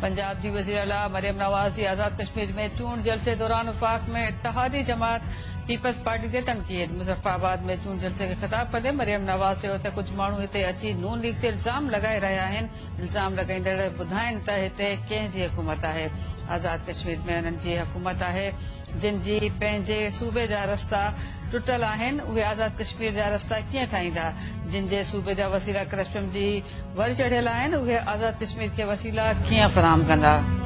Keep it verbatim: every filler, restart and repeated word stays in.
पंजाब की वज़ीर आला मरियम नवाज़ की आज़ाद कश्मीर में चूंड जलसे दौरान वफाक में इत्तेहादी जमात पीपल्स पार्टी ते तनकीद। मुज़फ्फराबाद में चूंड जलसे के खिताब कंदे मरियम नवाज़ चयो त कुछ माण्हू हिते अची नून लीग ते इल्ज़ाम लगाए रहिया आहिनि। इल्ज़ाम लगाईंदड़ ॿुधाइनि त हिते कंहिंजी हुकूमत आहे। आज़ाद कश्मीर में उन्हनि जी हुकूमत आहे जिन जी पंहिंजे सूबे जा रस्ता टुटल आहिनि। उहे आज़ाद कश्मीर जा रस्ता कीअं ठाहींदा? जिन जे सूबे जा वसीला करप्शन जी वर चढ़ियल आहिनि उहे आज़ाद कश्मीर खे वसीला कीअं फराहम कंदा?